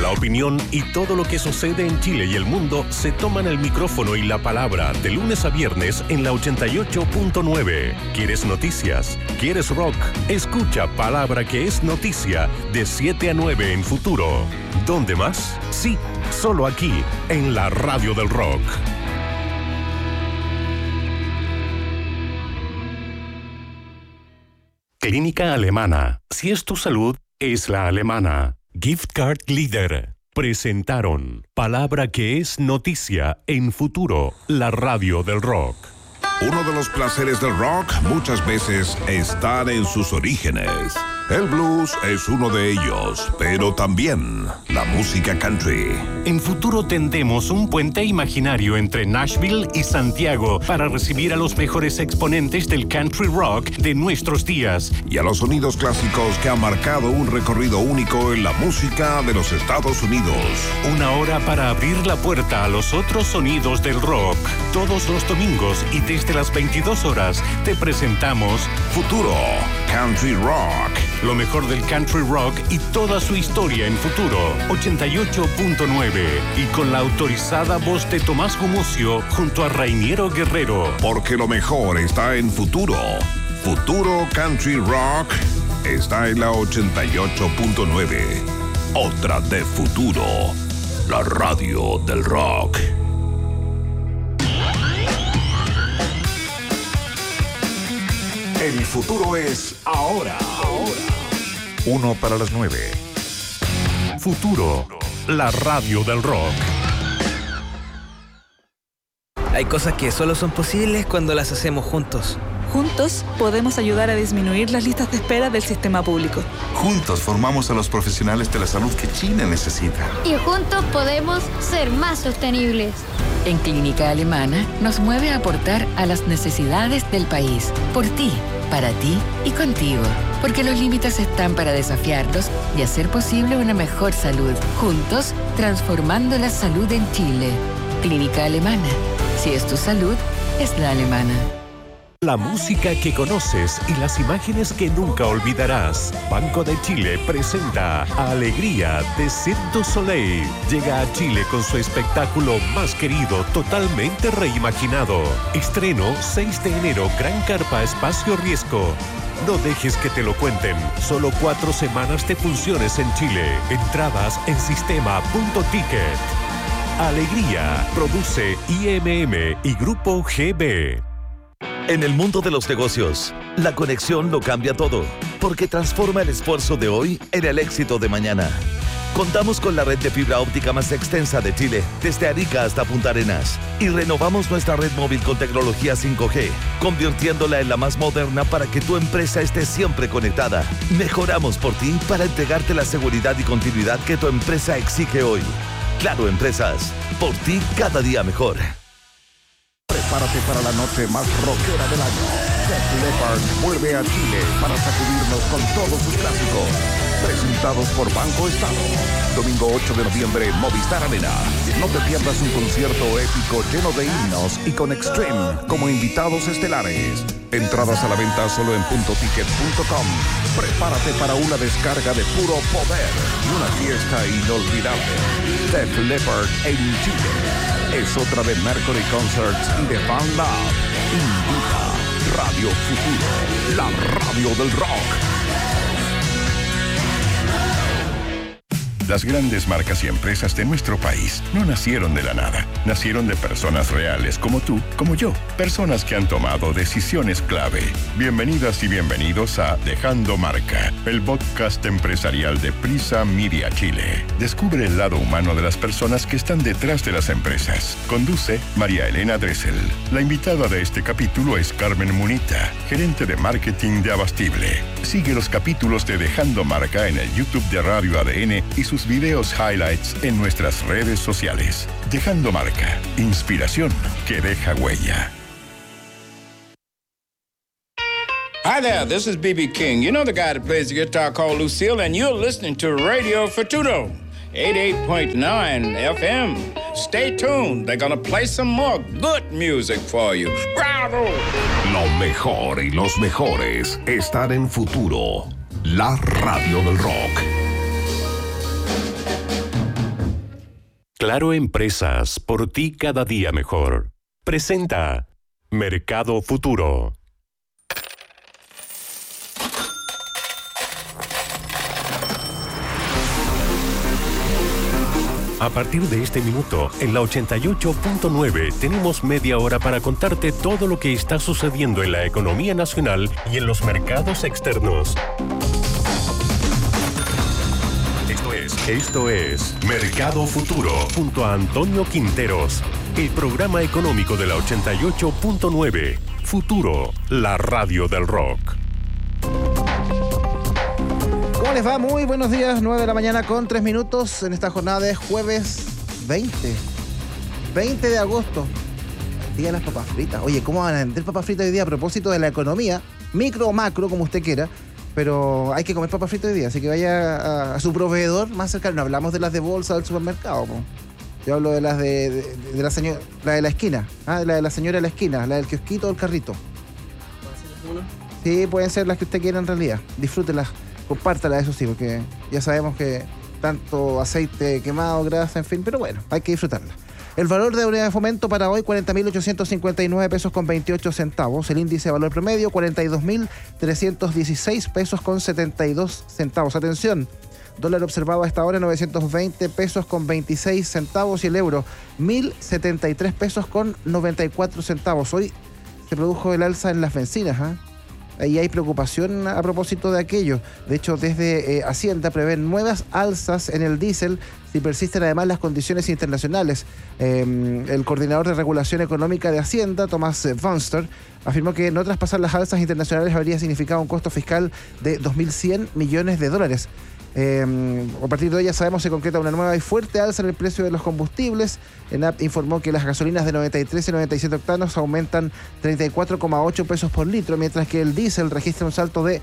La opinión y todo lo que sucede en Chile y el mundo se toman el micrófono y la palabra de lunes a viernes en la 88.9. ¿Quieres noticias? ¿Quieres rock? Escucha Palabra que es noticia de 7 a 9 en Futuro. ¿Dónde más? Sí, solo aquí, en la Radio del Rock. Clínica Alemana. Si es tu salud, es la alemana. Gift Card Leader. Presentaron Palabra que es noticia en Futuro, la Radio del Rock. Uno de los placeres del rock muchas veces estar en sus orígenes. El blues es uno de ellos, pero también la música country. En Futuro tendemos un puente imaginario entre Nashville y Santiago para recibir a los mejores exponentes del country rock de nuestros días. Y a los sonidos clásicos que han marcado un recorrido único en la música de los Estados Unidos. Una hora para abrir la puerta a los otros sonidos del rock. Todos los domingos y desde las 22 horas te presentamos Futuro Country Rock. Lo mejor del country rock y toda su historia en Futuro 88.9 y con la autorizada voz de Tomás Gumucio junto a Rainiero Guerrero. Porque lo mejor está en Futuro. Futuro Country Rock está en la 88.9. Otra de Futuro, la radio del rock. El futuro es ahora. 1 para las 9. Futuro, la radio del rock. Hay cosas que solo son posibles cuando las hacemos juntos. Juntos podemos ayudar a disminuir las listas de espera del sistema público. Juntos formamos a los profesionales de la salud que Chile necesita. Y juntos podemos ser más sostenibles. En Clínica Alemana nos mueve a aportar a las necesidades del país. Por ti, para ti y contigo. Porque los límites están para desafiarlos y hacer posible una mejor salud. Juntos, transformando la salud en Chile. Clínica Alemana. Si es tu salud, es la alemana. La música que conoces y las imágenes que nunca olvidarás. Banco de Chile presenta Alegría de Cirque du Soleil. Llega a Chile con su espectáculo más querido, totalmente reimaginado. Estreno 6 de enero, Gran Carpa Espacio Riesgo. No dejes que te lo cuenten. Solo 4 semanas de funciones en Chile. Entradas en sistema.ticket. Alegría. Produce IMM y Grupo GB. En el mundo de los negocios, la conexión lo cambia todo, porque transforma el esfuerzo de hoy en el éxito de mañana. Contamos con la red de fibra óptica más extensa de Chile, desde Arica hasta Punta Arenas, y renovamos nuestra red móvil con tecnología 5G, convirtiéndola en la más moderna para que tu empresa esté siempre conectada. Mejoramos por ti para entregarte la seguridad y continuidad que tu empresa exige hoy. Claro Empresas, por ti cada día mejor. Prepárate para la noche más rockera del año. Def Leppard vuelve a Chile para sacudirnos con todos sus clásicos. Presentados por Banco Estado. Domingo 8 de noviembre, Movistar Arena. No te pierdas un concierto épico lleno de himnos y con Extreme como invitados estelares. Entradas a la venta solo en puntoticket.com. Prepárate para una descarga de puro poder y una fiesta inolvidable. Def Leppard en Chile. Es otra de Mercury Concerts y de Fan Lab. Invita Radio Futuro, la radio del rock. Las grandes marcas y empresas de nuestro país no nacieron de la nada. Nacieron de personas reales como tú, como yo. Personas que han tomado decisiones clave. Bienvenidas y bienvenidos a Dejando Marca, el podcast empresarial de Prisa Media Chile. Descubre el lado humano de las personas que están detrás de las empresas. Conduce María Elena Dressel. La invitada de este capítulo es Carmen Munita, gerente de marketing de Abastible. Sigue los capítulos de Dejando Marca en el YouTube de Radio ADN y sus videos highlights en nuestras redes sociales. Dejando Marca, inspiración que deja huella. Hi there, this is B.B. King. You know the guy that plays the guitar called Lucille, and you're listening to Radio Futuro, 88.9 FM. Stay tuned. They're gonna play some more good music for you. ¡Bravo! Lo mejor y los mejores están en Futuro, la radio del rock. Claro Empresas, por ti cada día mejor. Presenta Mercado Futuro. A partir de este minuto, en la 88.9, tenemos media hora para contarte todo lo que está sucediendo en la economía nacional y en los mercados externos. Esto es Mercado Futuro, junto a Antonio Quinteros, el programa económico de la 88.9. Futuro, la radio del rock. ¿Cómo les va? Muy buenos días, 9 de la mañana con 3 minutos en esta jornada de jueves 20 de agosto, día de las papas fritas. Oye, ¿cómo van a vender papas fritas hoy día a propósito de la economía? Micro o macro, como usted quiera, pero hay que comer papas fritas hoy día, así que vaya a su proveedor más cercano. No hablamos de las de bolsa del supermercado, po. Yo hablo de las de la señora, la de la esquina, la de la señora de la esquina, la del kiosquito o el carrito. ¿Puede ser alguna? Sí, pueden ser las que usted quiera en realidad. Disfrútelas. Compártala, eso sí, porque ya sabemos que tanto aceite quemado, grasa, en fin, pero bueno, hay que disfrutarla. El valor de unidad de fomento para hoy, 40.859 pesos con 28 centavos. El índice de valor promedio, 42.316 pesos con 72 centavos. Atención, dólar observado a esta hora, 920 pesos con 26 centavos. Y el euro, 1.073 pesos con 94 centavos. Hoy se produjo el alza en las bencinas, Ahí hay preocupación a propósito de aquello. De hecho, desde Hacienda prevén nuevas alzas en el diésel si persisten además las condiciones internacionales. El coordinador de regulación económica de Hacienda, Tomás Vonster, afirmó que no traspasar las alzas internacionales habría significado un costo fiscal de 2.100 millones de dólares. A partir de hoy ya sabemos se concreta una nueva y fuerte alza en el precio de los combustibles. ENAP informó que las gasolinas de 93 y 97 octanos aumentan 34,8 pesos por litro, mientras que el diésel registra un salto de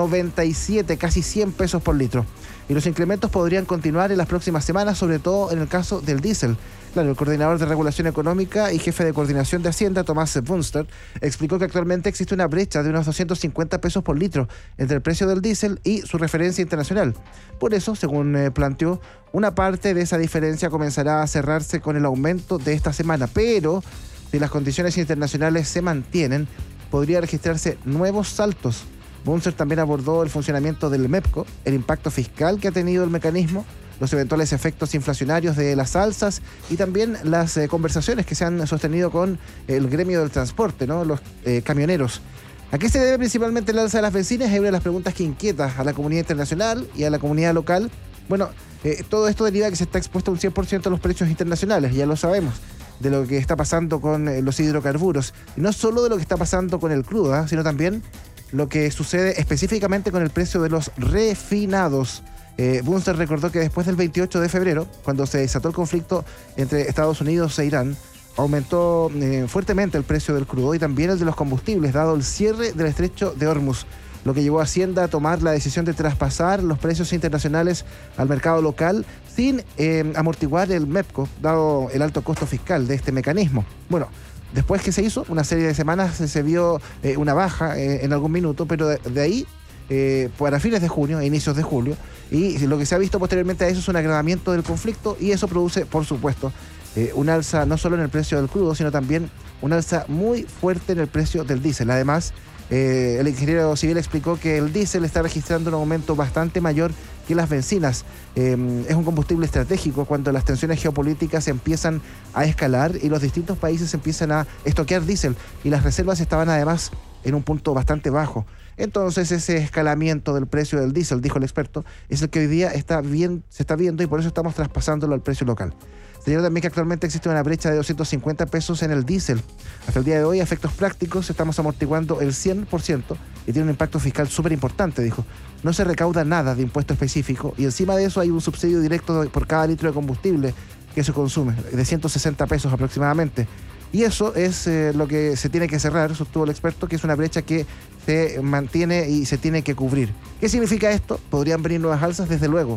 97, casi 100 pesos por litro. Y los incrementos podrían continuar en las próximas semanas, sobre todo en el caso del diésel. Claro, el coordinador de regulación económica y jefe de coordinación de Hacienda, Tomás Bunster, explicó que actualmente existe una brecha de unos 250 pesos por litro entre el precio del diésel y su referencia internacional. Por eso, según planteó, una parte de esa diferencia comenzará a cerrarse con el aumento de esta semana, pero si las condiciones internacionales se mantienen, podría registrarse nuevos saltos. Bunster también abordó el funcionamiento del MEPCO, el impacto fiscal que ha tenido el mecanismo, los eventuales efectos inflacionarios de las alzas y también las conversaciones que se han sostenido con el gremio del transporte, los camioneros. ¿A qué se debe principalmente el alza de las bencinas? Es una de las preguntas que inquieta a la comunidad internacional y a la comunidad local. Bueno, todo esto deriva de que se está expuesto un 100% a los precios internacionales, ya lo sabemos, de lo que está pasando con los hidrocarburos. Y no solo de lo que está pasando con el crudo, sino también lo que sucede específicamente con el precio de los refinados. Bunster recordó que después del 28 de febrero, cuando se desató el conflicto entre Estados Unidos e Irán, aumentó fuertemente el precio del crudo y también el de los combustibles, dado el cierre del estrecho de Hormuz, lo que llevó a Hacienda a tomar la decisión de traspasar los precios internacionales al mercado local sin amortiguar el MEPCO, dado el alto costo fiscal de este mecanismo. Bueno, después que se hizo, una serie de semanas se vio una baja en algún minuto, pero de ahí, para fines de junio e inicios de julio, y lo que se ha visto posteriormente a eso es un agravamiento del conflicto, y eso produce, por supuesto, un alza no solo en el precio del crudo, sino también un alza muy fuerte en el precio del diésel. Además, el ingeniero civil explicó que el diésel está registrando un aumento bastante mayor que las bencinas. Es un combustible estratégico cuando las tensiones geopolíticas empiezan a escalar y los distintos países empiezan a estoquear diésel, y las reservas estaban además en un punto bastante bajo. Entonces ese escalamiento del precio del diésel, dijo el experto, es el que hoy día se está viendo, y por eso estamos traspasándolo al precio local. Señaló también que actualmente existe una brecha de 250 pesos en el diésel. Hasta el día de hoy, a efectos prácticos, estamos amortiguando el 100% y tiene un impacto fiscal súper importante, dijo. No se recauda nada de impuesto específico y encima de eso hay un subsidio directo por cada litro de combustible que se consume, de 160 pesos aproximadamente. Y eso es lo que se tiene que cerrar, sostuvo el experto, que es una brecha que se mantiene y se tiene que cubrir. ¿Qué significa esto? ¿Podrían venir nuevas alzas? Desde luego.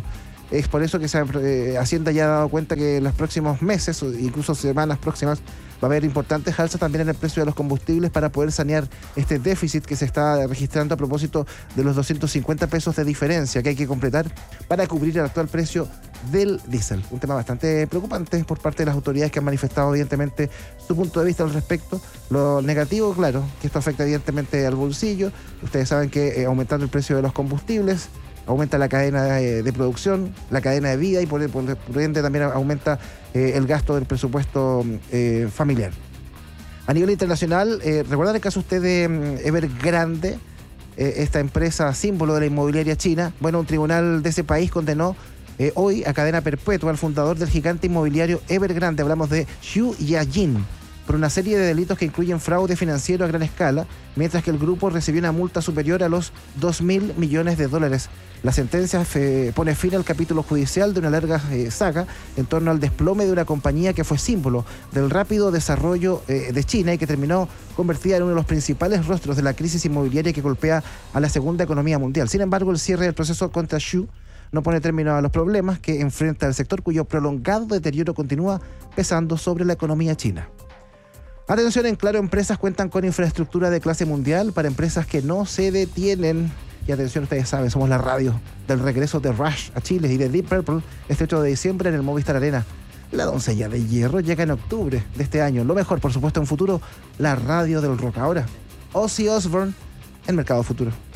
Es por eso que Hacienda ya ha dado cuenta que en los próximos meses, o incluso semanas próximas, va a haber importantes alzas también en el precio de los combustibles para poder sanear este déficit que se está registrando a propósito de los 250 pesos de diferencia que hay que completar para cubrir el actual precio del diésel. Un tema bastante preocupante por parte de las autoridades que han manifestado evidentemente su punto de vista al respecto. Lo negativo, claro, que esto afecta evidentemente al bolsillo. Ustedes saben que aumentando el precio de los combustibles aumenta la cadena de producción, la cadena de vida y por ende también aumenta el gasto del presupuesto familiar. A nivel internacional, ¿recuerdan el caso usted de Evergrande, esta empresa símbolo de la inmobiliaria china? Bueno, un tribunal de ese país condenó hoy a cadena perpetua al fundador del gigante inmobiliario Evergrande, hablamos de Xu Yajin, por una serie de delitos que incluyen fraude financiero a gran escala, mientras que el grupo recibió una multa superior a los 2.000 millones de dólares. La sentencia pone fin al capítulo judicial de una larga saga en torno al desplome de una compañía que fue símbolo del rápido desarrollo de China y que terminó convertida en uno de los principales rostros de la crisis inmobiliaria que golpea a la segunda economía mundial. Sin embargo, el cierre del proceso contra Xu no pone término a los problemas que enfrenta el sector, cuyo prolongado deterioro continúa pesando sobre la economía china. Atención, en Claro Empresas cuentan con infraestructura de clase mundial para empresas que no se detienen. Y atención, ustedes saben, somos la radio del regreso de Rush a Chile y de Deep Purple este 8 de diciembre en el Movistar Arena. La doncella de hierro llega en octubre de este año. Lo mejor, por supuesto, en futuro, la radio del rock. Ahora, Ozzy Osbourne en Mercado Futuro.